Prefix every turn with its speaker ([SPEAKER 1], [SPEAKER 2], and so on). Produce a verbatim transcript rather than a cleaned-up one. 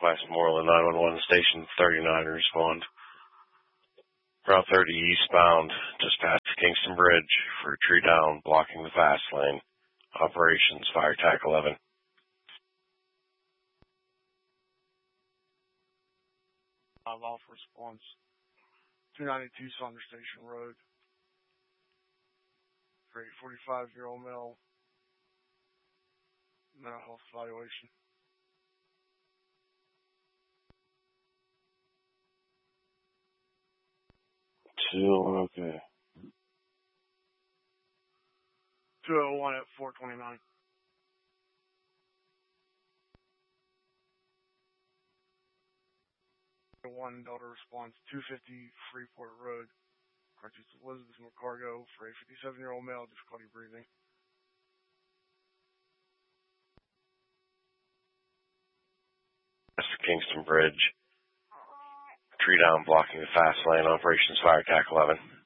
[SPEAKER 1] Westmoreland nine one one, Station thirty-nine, respond. Route thirty eastbound, just past Kingston Bridge for a tree down, blocking the fast lane. Operations, Fire Tac eleven.
[SPEAKER 2] Five off response. two ninety-two Saunders Station Road. For a forty-five-year-old male. Mental health evaluation.
[SPEAKER 1] Two, okay.
[SPEAKER 2] two oh one at four twenty-nine. One Delta response, two fifty Freeport Road. Corrected Elizabeth McCargo for a fifty-seven-year-old male, difficulty breathing.
[SPEAKER 1] That's the Kingston Bridge. Tree down, blocking the fast lane. Operations, Fire Tac eleven.